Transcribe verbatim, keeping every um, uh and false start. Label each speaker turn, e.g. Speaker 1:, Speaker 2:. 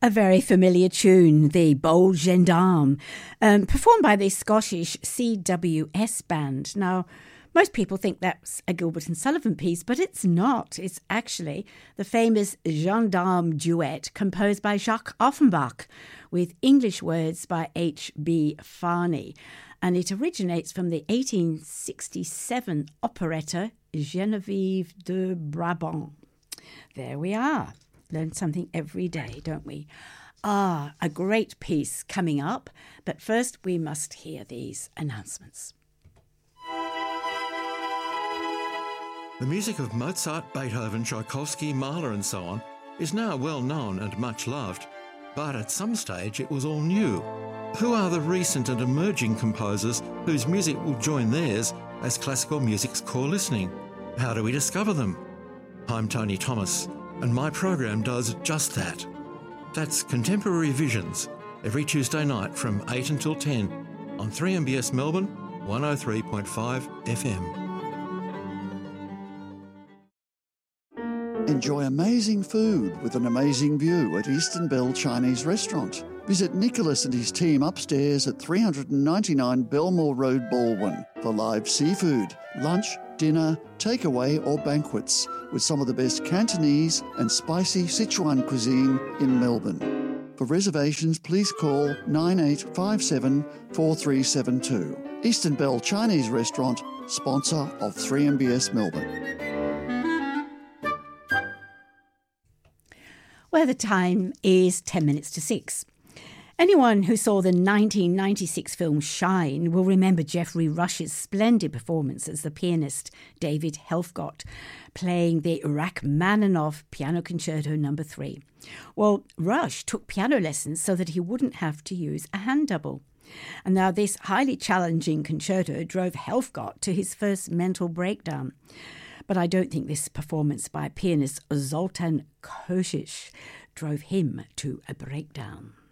Speaker 1: A very familiar tune, The Bold Gendarme, um, performed by the Scottish C W S band. Now, most people think that's a Gilbert and Sullivan piece, but it's not. It's actually the famous Gendarme duet composed by Jacques Offenbach with English words by H B Farney. And it originates from the eighteen sixty-seven operetta Geneviève de Brabant. There we are. Learn something every day, don't we? Ah, a great piece coming up. But first we must hear these announcements.
Speaker 2: The music of Mozart, Beethoven, Tchaikovsky, Mahler and so on is now well known and much loved. But at some stage it was all new. Who are the recent and emerging composers whose music will join theirs as classical music's core listening? How do we discover them? I'm Tony Thomas, and my program does just that. That's Contemporary Visions, every Tuesday night from eight until ten on three M B S Melbourne, one oh three point five F M.
Speaker 3: Enjoy amazing food with an amazing view at Eastern Bell Chinese Restaurant. Visit Nicholas and his team upstairs at three ninety-nine Belmore Road, Baldwin for live seafood, lunch, dinner, takeaway or banquets with some of the best Cantonese and spicy Sichuan cuisine in Melbourne. For reservations, please call nine eight five seven, four three seven two. Eastern Bell Chinese Restaurant, sponsor of three M B S Melbourne.
Speaker 1: Well, the time is ten minutes to six. Anyone who saw the nineteen ninety-six film Shine will remember Geoffrey Rush's splendid performance as the pianist David Helfgott, playing the Rachmaninoff Piano Concerto number three. Well, Rush took piano lessons so that he wouldn't have to use a hand double. And now this highly challenging concerto drove Helfgott to his first mental breakdown. But I don't think this performance by pianist Zoltan Kosic drove him to a breakdown.